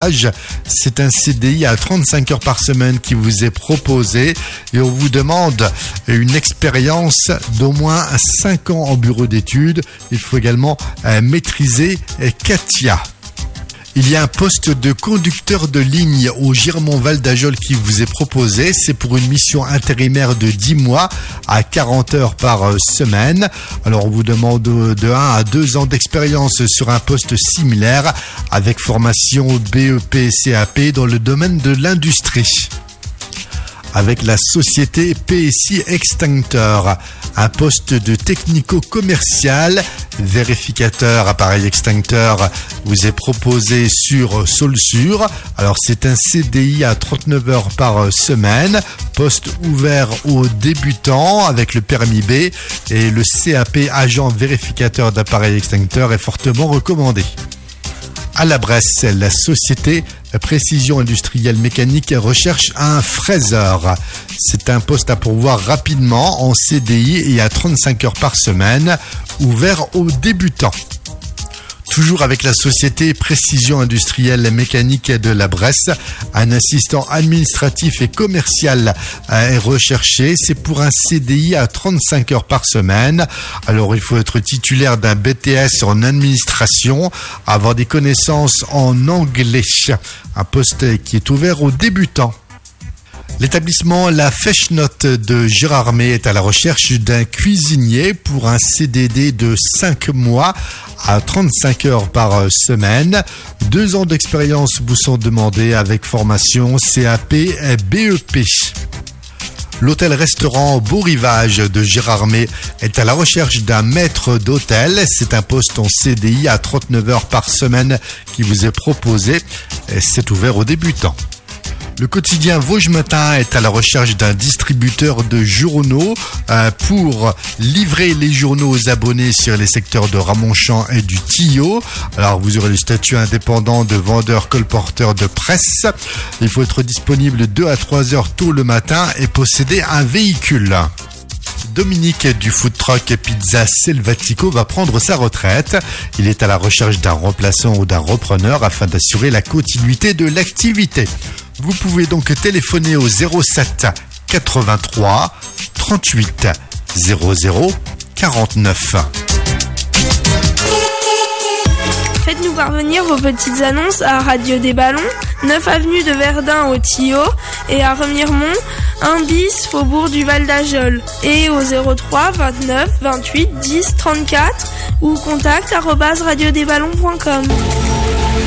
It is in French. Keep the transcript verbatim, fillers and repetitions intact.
village. C'est un C D I à trente-cinq heures par semaine qui vous est proposé et on vous demande une expérience d'au moins cinq ans en bureau d'études. Il faut également euh, maîtriser euh, CATIA. Il y a un poste de conducteur de ligne au Girmont Val d'Ajol qui vous est proposé. C'est pour une mission intérimaire de dix mois à quarante heures par semaine. Alors on vous demande de un à deux ans d'expérience sur un poste similaire avec formation B E P C A P dans le domaine de l'industrie. Avec la société P S I Extincteur, un poste de technico-commercial, vérificateur appareil extincteur vous est proposé sur Saulxures. Alors c'est un C D I à trente-neuf heures par semaine, poste ouvert aux débutants avec le permis B et le C A P agent vérificateur d'appareil extincteur est fortement recommandé. À la Bresse, la société Précision Industrielle Mécanique recherche un fraiseur. C'est un poste à pourvoir rapidement en C D I et à trente-cinq heures par semaine, ouvert aux débutants. Toujours avec la société Précision Industrielle Mécanique de la Bresse, un assistant administratif et commercial est recherché. C'est pour un C D I à trente-cinq heures par semaine. Alors il faut être titulaire d'un B T S en administration, avoir des connaissances en anglais. Un poste qui est ouvert aux débutants. L'établissement La Fèche-Note de Gérardmer est à la recherche d'un cuisinier pour un C D D de cinq mois à trente-cinq heures par semaine. Deux ans d'expérience vous sont demandés avec formation C A P et B E P. L'hôtel-restaurant Beau Rivage de Gérardmer est à la recherche d'un maître d'hôtel. C'est un poste en C D I à trente-neuf heures par semaine qui vous est proposé. C'est ouvert aux débutants. Le quotidien Vosges Matin est à la recherche d'un distributeur de journaux euh, pour livrer les journaux aux abonnés sur les secteurs de Ramonchamp et du Tillot. Alors vous aurez le statut indépendant de vendeur colporteur de presse. Il faut être disponible deux à trois heures tôt le matin et posséder un véhicule. Dominique du food truck Pizza Selvatico va prendre sa retraite. Il est à la recherche d'un remplaçant ou d'un repreneur afin d'assurer la continuité de l'activité. Vous pouvez donc téléphoner au zéro sept quatre-vingt-trois trente-huit zéro zéro quarante-neuf. Faites-nous parvenir vos petites annonces à Radio des Ballons, neuf avenue de Verdun au Tillot et à Remiremont, un bis faubourg du Val d'Ajol et au zéro trois vingt-neuf vingt-huit dix trente-quatre ou contact arobase radio des ballons point com.